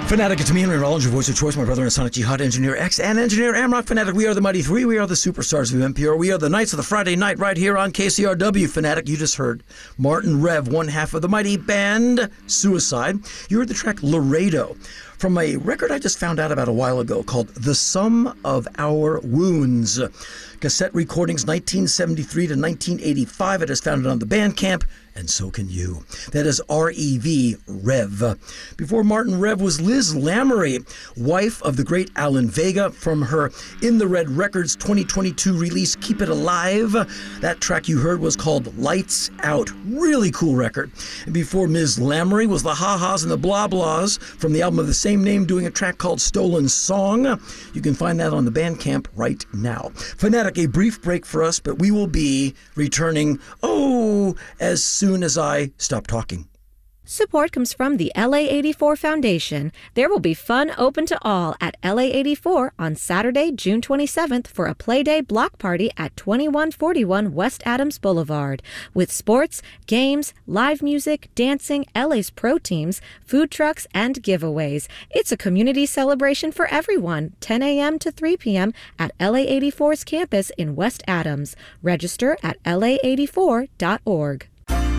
Fanatic, it's me, Henry Rollins, your voice of choice, my brother and Sonic Jihad, Engineer X, and Engineer Amrock. Fanatic, we are the Mighty Three. We are the superstars of NPR. We are the Knights of the Friday Night right here on KCRW. Fanatic, you just heard Martin Rev, one half of the mighty band Suicide. You heard the track Laredo from a record I just found out about a while ago called The Sum of Our Wounds. Cassette recordings 1973 to 1985. I just found it on the Bandcamp, and so can you. That is R-E-V, Rev. Before Martin Rev was Liz Lamoury, wife of the great Alan Vega, from her In the Red Records 2022 release, Keep It Alive. That track you heard was called Lights Out. Really cool record. And before Ms. Lamoury was the Ha-Has and the Blah Blahs from the album of the same name, doing a track called Stolen Song. You can find that on the Bandcamp right now. Fanatic, a brief break for us, but we will be returning, as soon as I stop talking. Support comes from the LA84 Foundation. There will be fun open to all at LA84 on Saturday, June 27th for a Playday block party at 2141 West Adams Boulevard. With sports, games, live music, dancing, LA's pro teams, food trucks, and giveaways. It's a community celebration for everyone, 10 a.m. to 3 p.m. at LA84's campus in West Adams. Register at la84.org.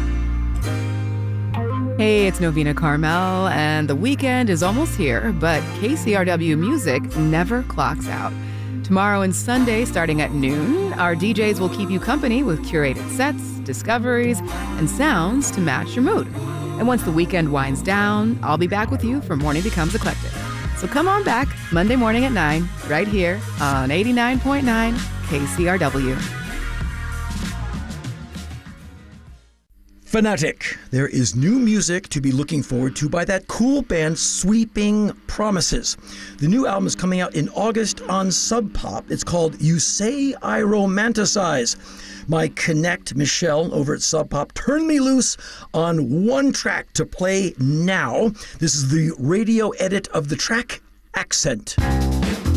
Hey, it's Novena Carmel, and the weekend is almost here, but KCRW music never clocks out. Tomorrow and Sunday, starting at noon, our DJs will keep you company with curated sets, discoveries, and sounds to match your mood. And once the weekend winds down, I'll be back with you for Morning Becomes Eclectic. So come on back Monday morning at 9, right here on 89.9 KCRW. Fanatic, there is new music to be looking forward to by that cool band Sweeping Promises. The new album is coming out in August on Sub Pop. It's called You Say I Romanticize. My Connect, Michelle, over at Sub Pop, turned me loose on one track to play now. This is the radio edit of the track, Accent.